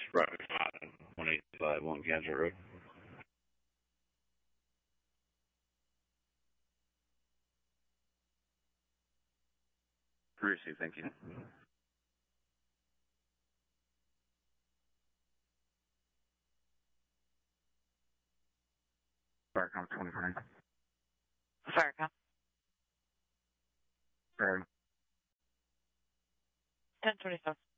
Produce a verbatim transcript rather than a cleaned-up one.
Right behind one eighty-five, one Kansas Road. Receive, thank you. Firecom twenty-five. Firecom. Right. ten twenty-five.